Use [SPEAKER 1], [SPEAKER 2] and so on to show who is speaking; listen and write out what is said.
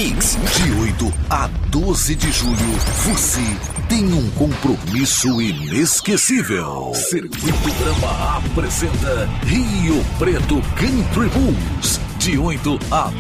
[SPEAKER 1] Mix. De 8 a 12 de julho, você tem um compromisso inesquecível. Circuito Brahma apresenta Rio Preto Country Bulls. De 8 a